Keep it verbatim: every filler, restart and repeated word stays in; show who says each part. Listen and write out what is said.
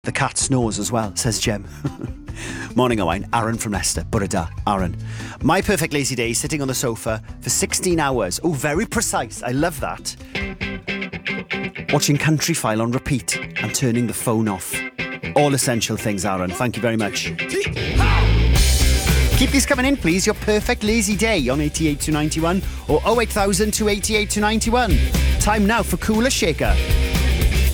Speaker 1: The cat snores as well, says Jem. Morning, Owain. Aaron from Leicester. Burada. Aaron. My perfect lazy day is sitting on the sofa for sixteen hours. Oh, very precise. I love that. Watching Countryfile on repeat and turning the phone off. All essential things, Aaron. Thank you very much. Keep these coming in, please. Your perfect lazy day on eighty-eight to ninety-one or oh eight thousand two eighty-eight to ninety-one. Time now for Cooler Shaker.